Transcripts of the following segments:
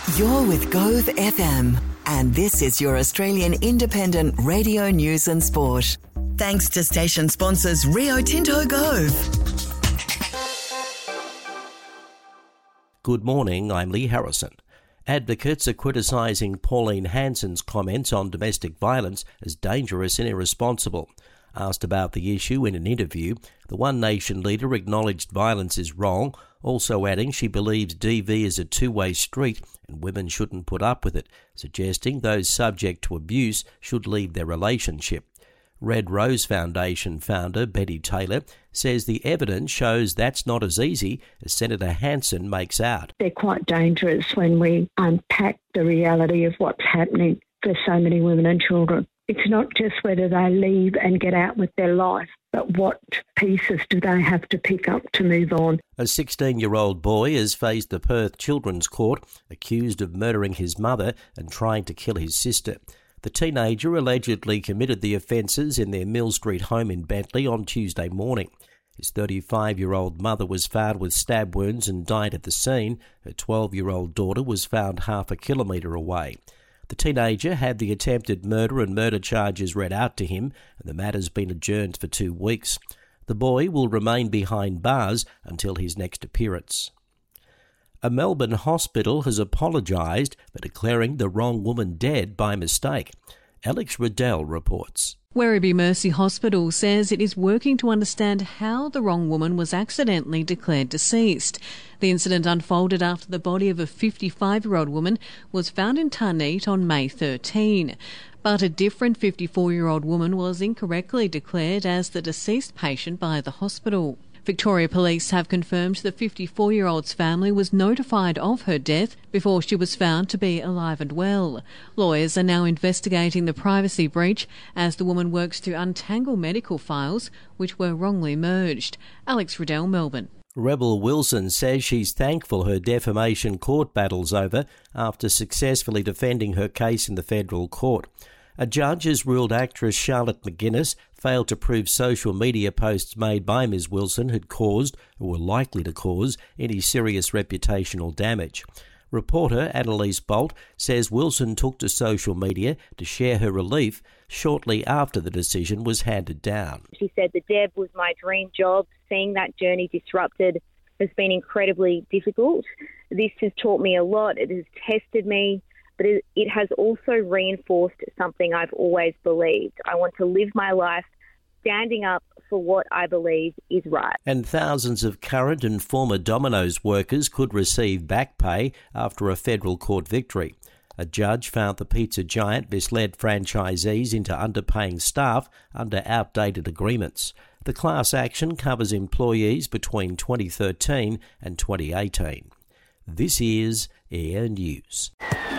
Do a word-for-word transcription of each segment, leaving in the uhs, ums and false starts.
You're with Gove F M, and this is your Australian independent radio news and sport. Thanks to station sponsors Rio Tinto Gove. Good morning, I'm Lee Harrison. Advocates are criticising Pauline Hanson's comments on domestic violence as dangerous and irresponsible. Asked about the issue in an interview, the One Nation leader acknowledged violence is wrong, also adding she believes D V is a two-way street and women shouldn't put up with it, suggesting those subject to abuse should leave their relationship. Red Rose Foundation founder Betty Taylor says the evidence shows that's not as easy as Senator Hanson makes out. They're quite dangerous when we unpack the reality of what's happening for so many women and children. It's not just whether they leave and get out with their life, but what pieces do they have to pick up to move on. A sixteen-year-old boy has faced the Perth Children's Court, accused of murdering his mother and trying to kill his sister. The teenager allegedly committed the offences in their Mill Street home in Bentley on Tuesday morning. His thirty-five-year-old mother was found with stab wounds and died at the scene. Her twelve-year-old daughter was found half a kilometre away. The teenager had the attempted murder and murder charges read out to him, and the matter's been adjourned for two weeks. The boy will remain behind bars until his next appearance. A Melbourne hospital has apologised for declaring the wrong woman dead by mistake. Alex Riddell reports. Werribee Mercy Hospital says it is working to understand how the wrong woman was accidentally declared deceased. The incident unfolded after the body of a fifty-five-year-old woman was found in Tarneit on May thirteenth. But a different fifty-four-year-old woman was incorrectly declared as the deceased patient by the hospital. Victoria Police have confirmed the fifty-four-year-old's family was notified of her death before she was found to be alive and well. Lawyers are now investigating the privacy breach as the woman works to untangle medical files which were wrongly merged. Alex Riddell, Melbourne. Rebel Wilson says she's thankful her defamation court battle's over after successfully defending her case in the federal court. A judge has ruled actress Charlotte McGuinness failed to prove social media posts made by Miz Wilson had caused, or were likely to cause, any serious reputational damage. Reporter Annalise Bolt says Wilson took to social media to share her relief shortly after the decision was handed down. She said the Deb was my dream job. Seeing that journey disrupted has been incredibly difficult. This has taught me a lot. It has tested me. But it has also reinforced something I've always believed. I want to live my life standing up for what I believe is right. And thousands of current and former Domino's workers could receive back pay after a federal court victory. A judge found the pizza giant misled franchisees into underpaying staff under outdated agreements. The class action covers employees between twenty thirteen and twenty eighteen. This is Air News.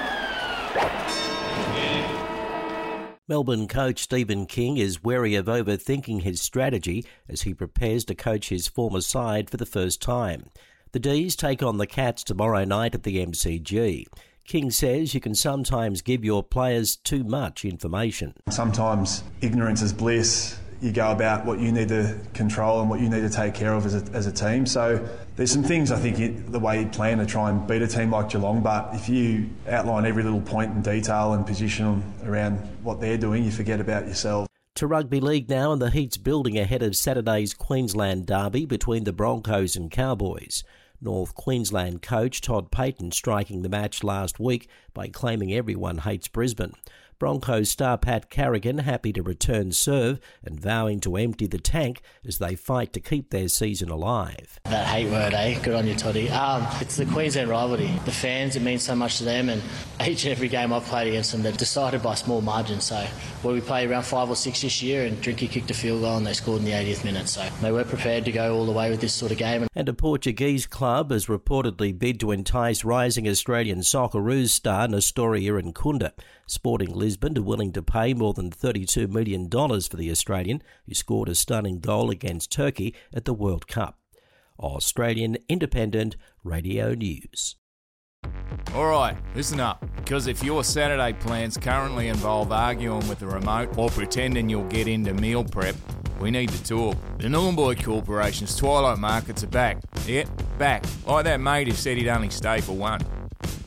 Melbourne coach Stephen King is wary of overthinking his strategy as he prepares to coach his former side for the first time. The D's take on the Cats tomorrow night at the M C G. King says you can sometimes give your players too much information. Sometimes ignorance is bliss. You go about what you need to control and what you need to take care of as a, as a team. So there's some things I think it, the way you plan to try and beat a team like Geelong, but if you outline every little point in detail and position around what they're doing, you forget about yourself. To rugby league now, and the heat's building ahead of Saturday's Queensland derby between the Broncos and Cowboys. North Queensland coach Todd Payton striking the match last week by claiming everyone hates Brisbane. Broncos star Pat Carrigan happy to return serve and vowing to empty the tank as they fight to keep their season alive. That hate word, eh? Good on you, Toddy. Um, it's the Queensland rivalry. The fans, it means so much to them, and each and every game I've played against them, they're decided by small margins. So where we played around five or six this year, and Drinky kicked a field goal and they scored in the eightieth minute. So they were prepared to go all the way with this sort of game. And a Portuguese club has reportedly bid to entice rising Australian Socceroos star Nestori Irankunda. Sporting Lisbon are willing to pay more than thirty-two million dollars for the Australian, who scored a stunning goal against Turkey at the World Cup. Australian Independent Radio News. All right, listen up, because if your Saturday plans currently involve arguing with the remote or pretending you'll get into meal prep, we need to talk. The Nhulunbuy Corporation's Twilight Markets are back. Yep, back. Like that mate who said he'd only stay for one.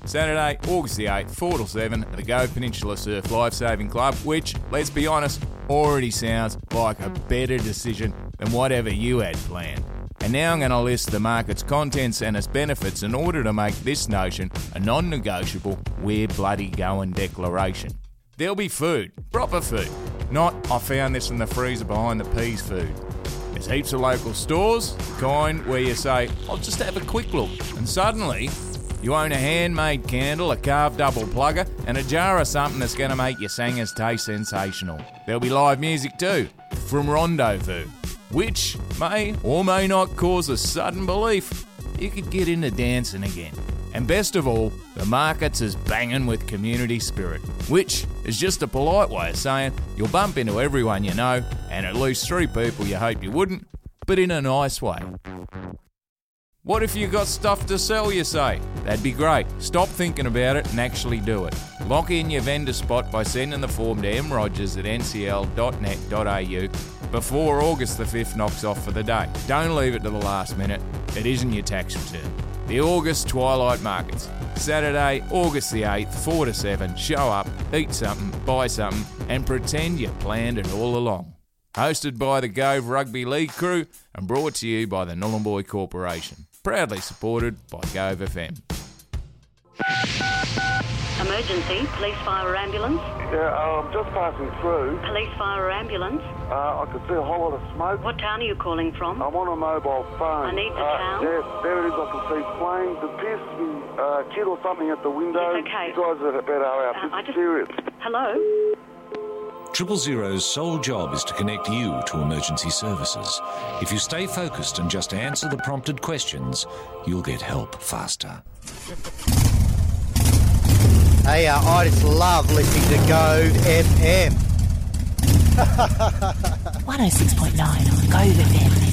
Saturday, August the eighth, four till seven at the Go Peninsula Surf Lifesaving Club, which, let's be honest, already sounds like a better decision than whatever you had planned. And now I'm going to list the market's contents and its benefits in order to make this notion a non-negotiable we're bloody going declaration. There'll be food, proper food, not I found this in the freezer behind the peas food. There's heaps of local stores, the kind where you say, I'll just have a quick look, and suddenly you own a handmade candle, a carved double plugger, and a jar of something that's going to make your sangers taste sensational. There'll be live music too, from Rendezvous, which may or may not cause a sudden belief you could get into dancing again. And best of all, the market's is banging with community spirit, which is just a polite way of saying you'll bump into everyone you know and at least three people you hope you wouldn't, but in a nice way. What if you got stuff to sell, you say? That'd be great. Stop thinking about it and actually do it. Lock in your vendor spot by sending the form to m rogers at n c l dot net dot a u before August the fifth knocks off for the day. Don't leave it to the last minute. It isn't your tax return. The August Twilight Markets. Saturday, August the eighth, four to seven. Show up, eat something, buy something, and pretend you planned it all along. Hosted by the Gove Rugby League crew and brought to you by the Nhulunbuy Corporation. Proudly supported by Gove F M. Emergency, police, fire or ambulance? Yeah, I'm um, just passing through. Police, fire or ambulance? Uh, I could see a whole lot of smoke. What town are you calling from? I'm on a mobile phone. I need the uh, town. There, there it is, I can see flames. It appears to be a uh, kid or something at the window. It's okay. You guys are better out. Uh, This I is just... serious. Hello? Triple Zero's sole job is to connect you to emergency services. If you stay focused and just answer the prompted questions, you'll get help faster. Hey, uh, I just love listening to Go F M. one oh six point nine on Go F M.